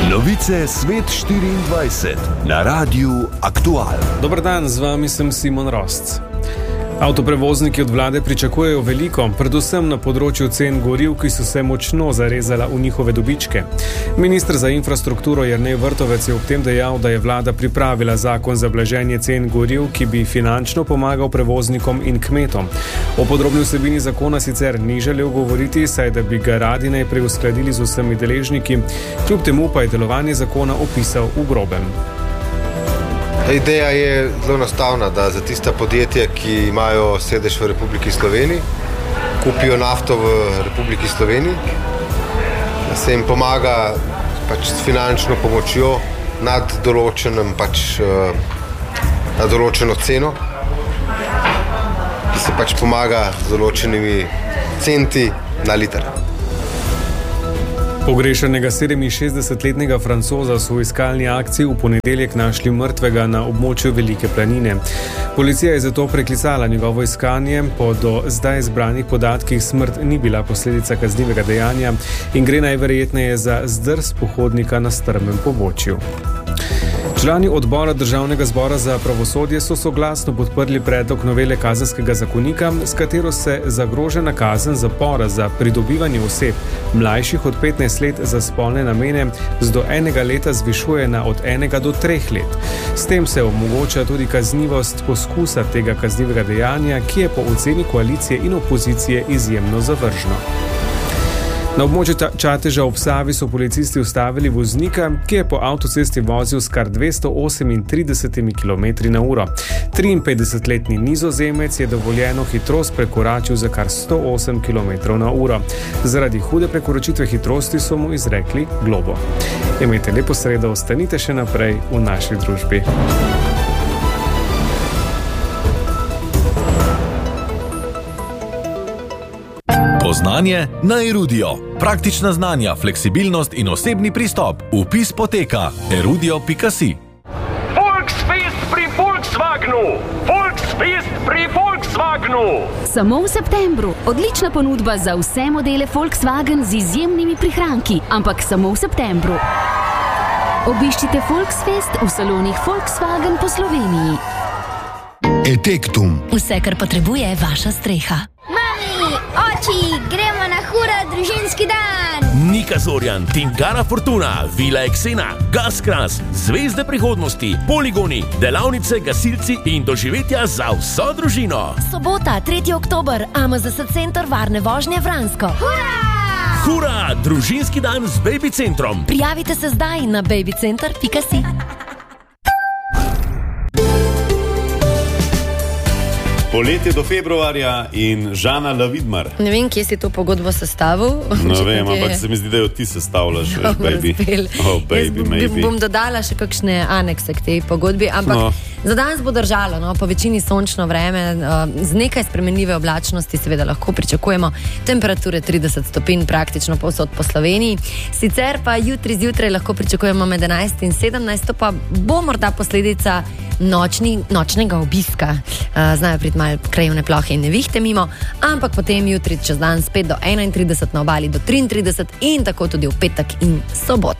Novice Svet 24 na Radiu Aktual. Dober dan, z vami sem Simon Rost. Avtoprevozniki od vlade pričakujejo veliko, predvsem na področju cen goriv, ki so se močno zarezala v njihove dobičke. Minister za infrastrukturo Jernej Vrtovec je ob tem dejal, da je vlada pripravila zakon za blaženje cen goriv, ki bi finančno pomagal prevoznikom in kmetom. O podrobni vsebini zakona sicer ni želel govoriti, saj da bi ga radi najprej uskladili z vsemi deležniki, kljub temu pa je delovanje zakona opisal v grobem. Ideja je zelo enostavna, da za tista podjetja, ki imajo sedež v Republiki Sloveniji, kupijo nafto v Republiki Sloveniji, da se jim pomaga s finančno pomočjo nad določeno ceno, da se pomaga z določenimi centi na liter. Pogrešanega 67-letnega Francoza so v iskalni akciji v ponedeljek našli mrtvega na območju Velike planine. Policija je zato preklicala njegovo iskanje, po do zdaj zbranih podatkih smrt ni bila posledica kaznivega dejanja in gre najverjetneje za zdrs pohodnika na strmem pobočju. Člani odbora Državnega zbora za pravosodje so soglasno podprli predlog novele kazenskega zakonika, s katero se zagrožena kazen zapora za pridobivanje oseb mlajših od 15 let za spolne namene z do 1 leta zvišuje na od 1 do 3 let. S tem se omogoča tudi kaznivost poskusa tega kaznivega dejanja, ki je po oceni koalicije in opozicije izjemno zavržno. Na območju Čateža ob Savi so policisti ustavili voznika, ki je po avtocesti vozil s kar 238 km/h. 53-letni Nizozemec je dovoljeno hitrost prekoračil za kar 108 km/h. Zaradi hude prekoračitve hitrosti so mu izrekli globo. Imejte lepo sredo, ostanite še naprej v naši družbi. Poznanje na Erudio. Praktična znanja, fleksibilnost in osebni pristop. Vpis poteka erudio.si. Volksfest pri Volkswagenu! Volksfest pri Volkswagenu! Samo v septembru. Odlična ponudba za vse modele Volkswagen z izjemnimi prihranki, ampak samo v septembru. Obiščite Volksfest v salonih Volkswagen po Sloveniji. Etektum. Vse, kar potrebuje vaša streha. Oči, gremo na hura družinski dan! Nika Zorjan, Tingara Fortuna, Vila Eksena, Gaskras, Zvezde prihodnosti, poligoni, delavnice, gasilci in doživetja za vso družino. Sobota, 3. oktober, AMZS Center varne vožnje Vransko. Hura! Hura, družinski dan z Baby Centrom. Prijavite se zdaj na babycenter.si. Poletje do februarja in Žana Lavidmar. Ne vem, kje si to pogodbo sestavil. No vem, ampak se mi zdi, da jo ti sestavljaš, baby. Oh, baby, maybe. Bom dodala še kakšne anekse k tej pogodbi, ampak za danes bo držalo, po večini sončno vreme, z nekaj spremenljive oblačnosti seveda lahko pričakujemo temperature 30 stopinj praktično povsod po Sloveniji. Sicer pa jutri zjutraj lahko pričakujemo med 11 in 17, to pa bo morda posledica nočnega obiska. Znajo priti malo krajevne plohe in nevihte mimo, ampak potem jutri čez dan spet do 31, na obali do 33 in tako tudi v petek in soboto.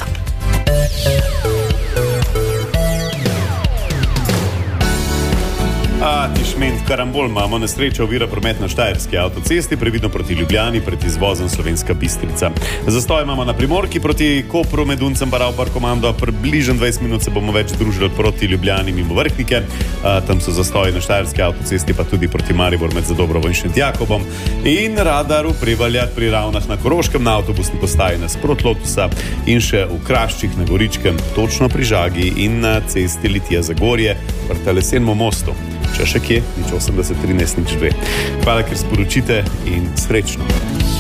Tišment, karambol, imamo nesreča, ovira promet na Štajerski avtocesti, previdno proti Ljubljani, pred izvozom Slovenska Bistrica. Zastoj imamo na Primorki proti Kopru, med Uncem pa Ravpar komando, približno 20 minut se bomo več družili proti Ljubljani mimo Vrhnike, tam so zastoji na Štajerski avtocesti, pa tudi proti Maribor med Zadobrovo in Šentjakobom in radar v Prevaljah pri Ravnah na Koroškem, na avtobusni postaji nasprot Lotusa in še v Kraščih na Goričkem, točno pri Žagi in na cesti Litija-Zagorje proti Lesenemu mostu. Če še kje, 80 13 02. Hvala, ker sporočite in srečno.